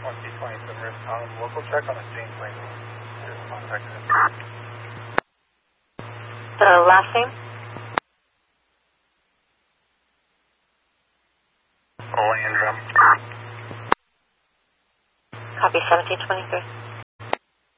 2027, local check on a scene, please. Contact us. The last name? Landrum. Copy 1723.